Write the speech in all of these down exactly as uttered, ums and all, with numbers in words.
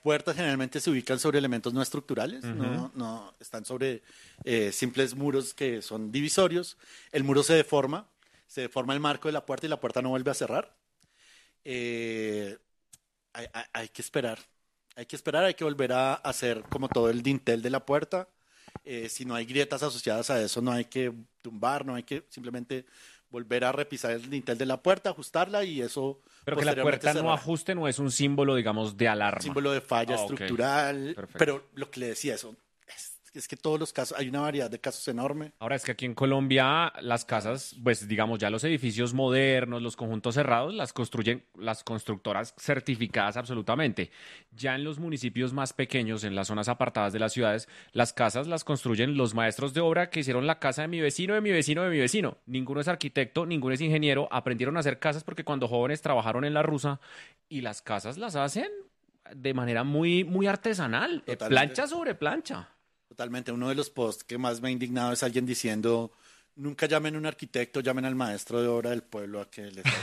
puertas generalmente se ubican sobre elementos no estructurales, uh-huh. no, no están sobre eh, simples muros que son divisorios. El muro se deforma, se deforma el marco de la puerta y la puerta no vuelve a cerrar. Eh, hay, hay, hay que esperar, hay que esperar, hay que volver a hacer como todo el dintel de la puerta. Eh, si no hay grietas asociadas a eso, no hay que tumbar, no hay que simplemente volver a repisar el dintel de la puerta, ajustarla y eso. Pero que la puerta cerrar. No ajuste no es un símbolo, digamos, de alarma. Símbolo de falla oh, estructural. Okay. Pero lo que le decía, eso es, es que todos los casos, hay una variedad de casos enorme. Ahora, es que aquí en Colombia las casas, pues digamos, ya los edificios modernos, los conjuntos cerrados, las construyen las constructoras certificadas absolutamente. Ya en los municipios más pequeños, en las zonas apartadas de las ciudades, las casas las construyen los maestros de obra que hicieron la casa de mi vecino, de mi vecino, de mi vecino. Ninguno es arquitecto, ninguno es ingeniero. Aprendieron a hacer casas porque cuando jóvenes trabajaron en la rusa y las casas las hacen de manera muy, muy artesanal. Totalmente. Plancha sobre plancha. Totalmente. Uno de los posts que más me ha indignado es alguien diciendo: nunca llamen a un arquitecto, llamen al maestro de obra del pueblo a que les...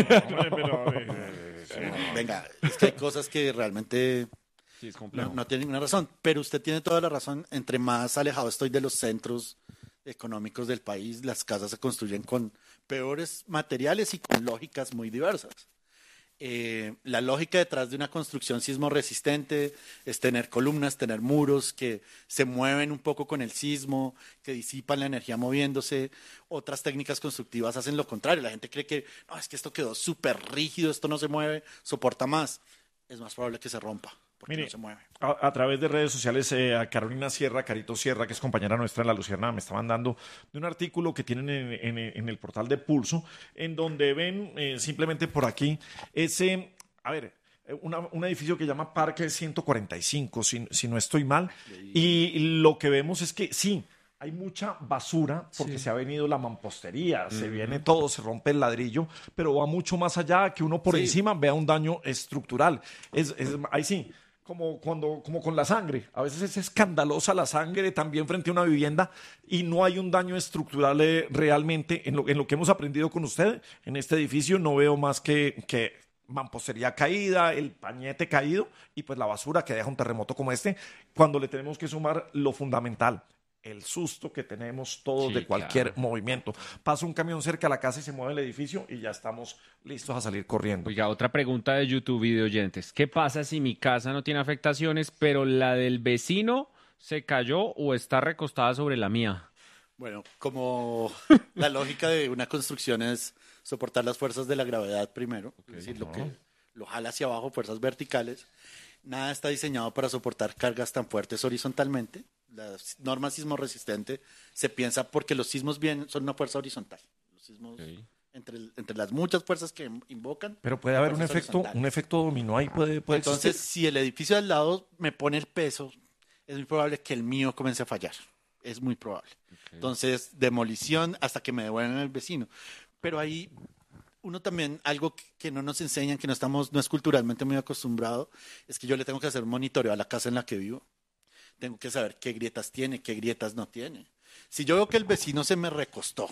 Venga, es que hay cosas que realmente sí, es complejo. no, no tienen ninguna razón. Pero usted tiene toda la razón. Entre más alejado estoy de los centros económicos del país, las casas se construyen con peores materiales y con lógicas muy diversas. Eh, la lógica detrás de una construcción sismo resistente es tener columnas, tener muros que se mueven un poco con el sismo, que disipan la energía moviéndose. Otras técnicas constructivas hacen lo contrario. La gente cree que no, es que esto quedó súper rígido, esto no se mueve, soporta más. Es más probable que se rompa porque Mire, no se mueve. A, a través de redes sociales, eh, a Carolina Sierra, Carito Sierra, que es compañera nuestra en La Luciérnaga, me estaban dando de un artículo que tienen en, en, en el portal de Pulso, en donde ven eh, simplemente por aquí ese, a ver, una, un edificio que llama Parque ciento cuarenta y cinco, si, si no estoy mal, y lo que vemos es que sí, hay mucha basura porque sí. Se ha venido la mampostería, mm. se viene todo, se rompe el ladrillo, pero va mucho más allá que uno por sí. encima vea un daño estructural. Es, es, ahí sí. Como, cuando, como con la sangre. A veces es escandalosa la sangre también frente a una vivienda y no hay un daño estructural eh, realmente. En lo, en lo que hemos aprendido con usted, en este edificio no veo más que, que mampostería caída, el pañete caído y pues la basura que deja un terremoto como este, cuando le tenemos que sumar lo fundamental. El susto que tenemos todos sí, de cualquier claro. movimiento. Pasa un camión cerca a la casa y se mueve el edificio y ya estamos listos a salir corriendo. Oiga, otra pregunta de YouTube, video oyentes. ¿Qué pasa si mi casa no tiene afectaciones, pero la del vecino se cayó o está recostada sobre la mía? Bueno, como la lógica de una construcción es soportar las fuerzas de la gravedad primero, okay, es decir, no. lo que lo jala hacia abajo, fuerzas verticales. Nada está diseñado para soportar cargas tan fuertes horizontalmente. La norma sismo resistente se piensa porque los sismos bien son una fuerza horizontal. Los sismos okay. entre, entre las muchas fuerzas que invocan. Pero puede haber un efecto, un efecto dominó ahí. Puede, puede Entonces, existir. Si el edificio de al lado me pone el peso, es muy probable que el mío comience a fallar. Es muy probable. Okay. Entonces, demolición hasta que me devuelvan el vecino. Pero ahí uno también, algo que no nos enseñan, que no estamos, no es culturalmente muy acostumbrado, es que yo le tengo que hacer un monitoreo a la casa en la que vivo. Tengo que saber qué grietas tiene, qué grietas no tiene. Si yo veo que el vecino se me recostó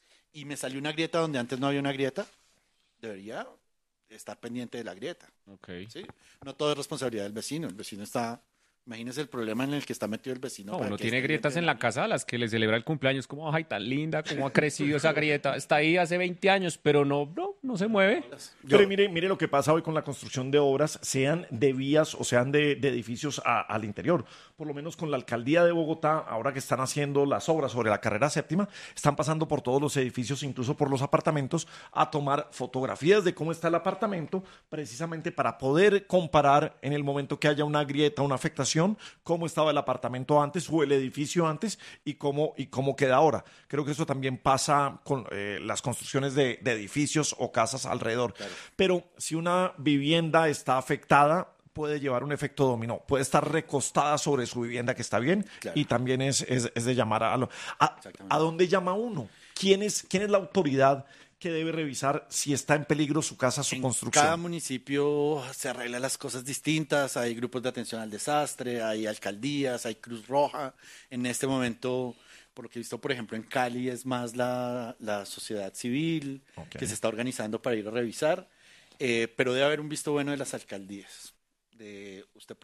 y me salió una grieta donde antes no había una grieta, debería estar pendiente de la grieta. Okay. ¿Sí? No todo es responsabilidad del vecino. El vecino está... Imagínese el problema en el que está metido el vecino. No, uno tiene grietas en la casa a las que le celebra el cumpleaños. Como, ay, tan linda, cómo ha crecido esa grieta. Está ahí hace veinte años, pero no, no, no se mueve. Yo... Pero mire, mire lo que pasa hoy con la construcción de obras, sean de vías o sean de, de edificios a, al interior. Por lo menos con la alcaldía de Bogotá, ahora que están haciendo las obras sobre la carrera séptima, están pasando por todos los edificios, incluso por los apartamentos, a tomar fotografías de cómo está el apartamento, precisamente para poder comparar en el momento que haya una grieta, una afectación, cómo estaba el apartamento antes o el edificio antes y cómo, y cómo queda ahora. Creo que eso también pasa con eh, las construcciones de, de edificios o casas alrededor. Claro. Pero si una vivienda está afectada, puede llevar un efecto dominó. Puede estar recostada sobre su vivienda que está bien, claro. Y también es, es, es de llamar a, a... ¿A dónde llama uno? ¿Quién es, quién es la autoridad que debe revisar si está en peligro su casa, su en construcción? Cada municipio se arregla las cosas distintas, hay grupos de atención al desastre, hay alcaldías, hay Cruz Roja. En este momento, por lo que he visto, por ejemplo, en Cali es más la, la sociedad civil okay. que se está organizando para ir a revisar, eh, pero debe haber un visto bueno de las alcaldías. De, usted